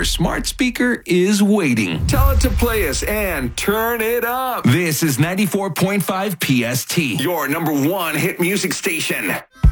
your smart speaker is waiting. Tell it to play us and turn it up. This is 94.5 PST. Your number one hit music station.